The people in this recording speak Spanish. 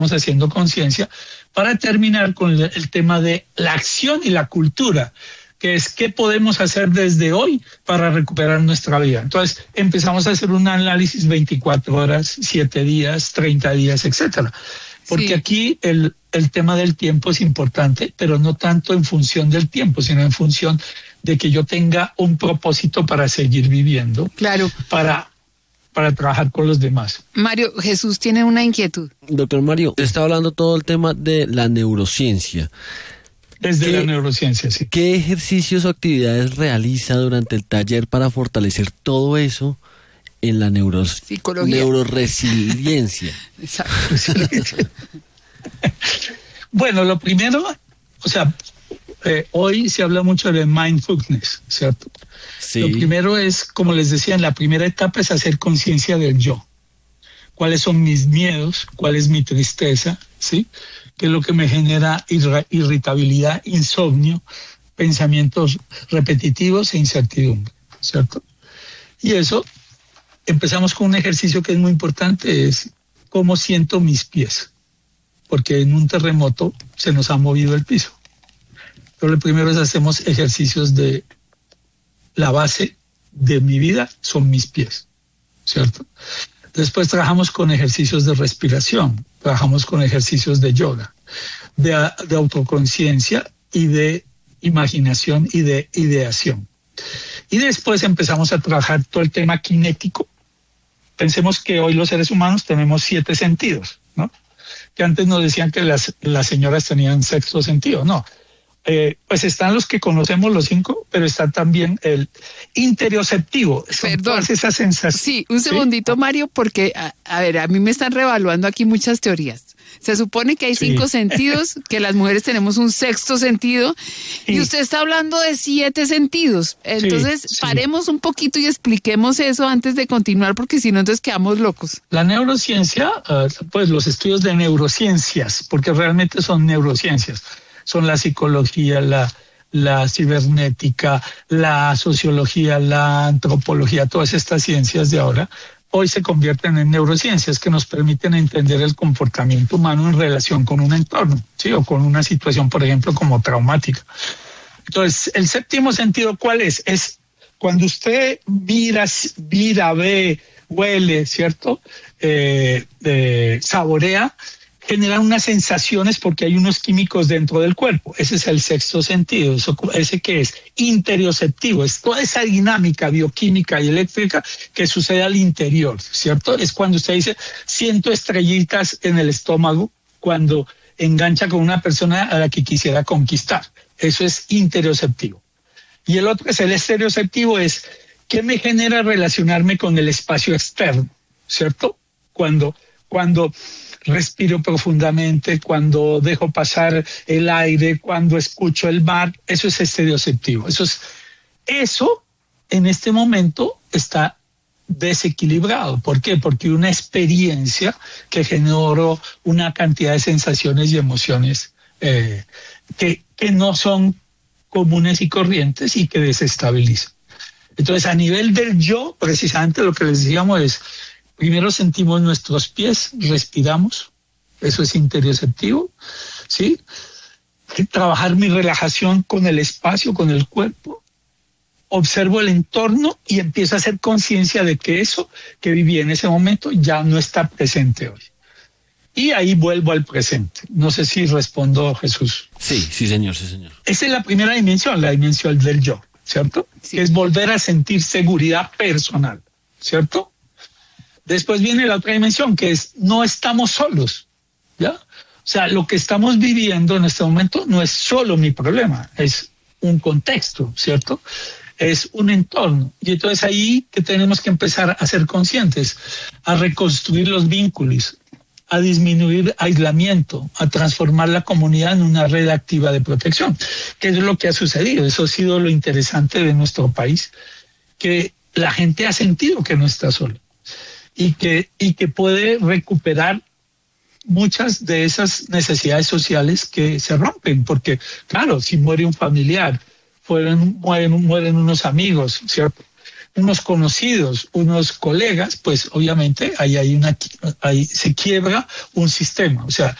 haciendo conciencia, para terminar con el tema de la acción y la cultura, que es qué podemos hacer desde hoy para recuperar nuestra vida. Entonces empezamos a hacer un análisis 24 horas, 7 días, 30 días, etcétera. Porque aquí el tema del tiempo es importante, pero no tanto en función del tiempo, sino en función de que yo tenga un propósito para seguir viviendo. Claro. Para trabajar con los demás. Mario, Jesús tiene una inquietud. Doctor Mario, usted está hablando todo el tema de la neurociencia. Desde la neurociencia, sí. ¿Qué ejercicios o actividades realiza durante el taller para fortalecer todo eso en la neuroresiliencia? Exacto. Bueno, lo primero, hoy se habla mucho de mindfulness, ¿cierto? Sí. Lo primero es, como les decía, en la primera etapa es hacer conciencia del yo. ¿Cuáles son mis miedos? ¿Cuál es mi tristeza? ¿Sí? ¿Qué es lo que me genera irritabilidad, insomnio, pensamientos repetitivos e incertidumbre? ¿Cierto? Y eso, empezamos con un ejercicio que es muy importante, es cómo siento mis pies. Porque en un terremoto se nos ha movido el piso. Pero lo primero es hacemos ejercicios de la base de mi vida son mis pies, ¿cierto? Después trabajamos con ejercicios de respiración, trabajamos con ejercicios de yoga, de autoconciencia y de imaginación y de ideación. Y después empezamos a trabajar todo el tema kinético. Pensemos que hoy los seres humanos tenemos 7 sentidos, ¿no? Que antes nos decían que las señoras tenían sexto sentido, no. Pues están los que conocemos los 5, pero está también el interioceptivo. Perdón. Esas sensaciones. Sí, un segundito, Mario, porque, a mí me están reevaluando aquí muchas teorías. Se supone que hay 5 sentidos, que las mujeres tenemos un sexto sentido, y usted está hablando de 7 sentidos. Entonces, paremos un poquito y expliquemos eso antes de continuar, porque si no, entonces quedamos locos. La neurociencia, pues los estudios de neurociencias, porque realmente son neurociencias, son la psicología, la cibernética, la sociología, la antropología, todas estas ciencias de ahora, hoy se convierten en neurociencias que nos permiten entender el comportamiento humano en relación con un entorno, ¿sí? O con una situación, por ejemplo, como traumática. Entonces, el séptimo sentido, ¿cuál es? Es cuando usted mira, ve, huele, ¿cierto? Saborea, generan unas sensaciones porque hay unos químicos dentro del cuerpo. Ese es el sexto sentido. Ese que es interioceptivo, es toda esa dinámica bioquímica y eléctrica que sucede al interior, ¿cierto? Es cuando usted dice, siento estrellitas en el estómago cuando engancha con una persona a la que quisiera conquistar. Eso es interioceptivo. Y el otro es el estereoceptivo, es ¿qué me genera relacionarme con el espacio externo? ¿Cierto? Cuando respiro profundamente, cuando dejo pasar el aire, cuando escucho el mar, eso es estereoceptivo. Eso en este momento está desequilibrado. ¿Por qué? Porque una experiencia que generó una cantidad de sensaciones y emociones que no son comunes y corrientes y que desestabilizan. Entonces, a nivel del yo, precisamente lo que les decíamos es, primero sentimos nuestros pies, respiramos, eso es interioceptivo, ¿sí? Trabajar mi relajación con el espacio, con el cuerpo, observo el entorno y empiezo a hacer conciencia de que eso que viví en ese momento ya no está presente hoy. Y ahí vuelvo al presente. No sé si respondo, Jesús. Sí, señor, sí, señor. Esa es la primera dimensión, la dimensión del yo, ¿cierto? Sí. Que es volver a sentir seguridad personal, ¿cierto? Después viene la otra dimensión, que es no estamos solos, ¿ya? O sea, lo que estamos viviendo en este momento no es solo mi problema, es un contexto, ¿cierto? Es un entorno. Y entonces ahí que tenemos que empezar a ser conscientes, a reconstruir los vínculos, a disminuir aislamiento, a transformar la comunidad en una red activa de protección, que es lo que ha sucedido. Eso ha sido lo interesante de nuestro país, que la gente ha sentido que no está sola. Y que puede recuperar muchas de esas necesidades sociales que se rompen, porque claro, si muere un familiar, mueren unos amigos, ¿cierto? unos conocidos, unos colegas, pues obviamente ahí se quiebra un sistema. O sea,